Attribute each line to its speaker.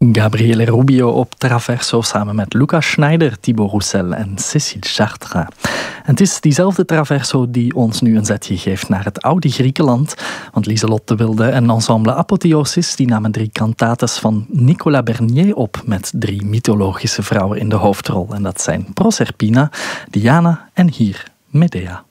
Speaker 1: Gabriele Rubio op Traverso samen met Lucas Schneider, Thibaut Roussel en Cécile Chartres. En het is diezelfde Traverso die ons nu een zetje geeft naar het oude Griekenland. Want Lieselotte de Wilde en ensemble Apotheosis die namen 3 cantates van Nicolas Bernier op met 3 mythologische vrouwen in de hoofdrol. En dat zijn Proserpina, Diana en hier Medea.